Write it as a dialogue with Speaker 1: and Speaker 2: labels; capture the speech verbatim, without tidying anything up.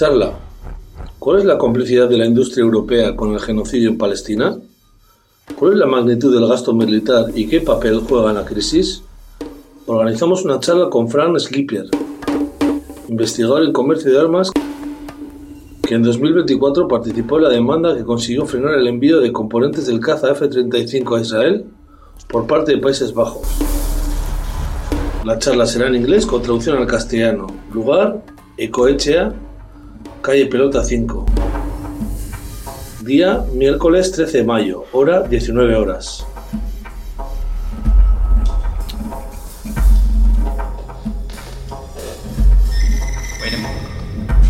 Speaker 1: Charla: ¿cuál es la complicidad de la industria europea con el genocidio en Palestina? ¿Cuál es la magnitud del gasto militar y qué papel juega en la crisis? Organizamos una charla con Frank Slipper, investigador en comercio de armas, que en dos mil veinticuatro participó en la demanda que consiguió frenar el envío de componentes del caza F treinta y cinco a Israel por parte de Países Bajos. La charla será en inglés con traducción al castellano. Lugar: Ecoetxea, calle Pelota cinco. Día: miércoles trece de mayo, hora diecinueve horas.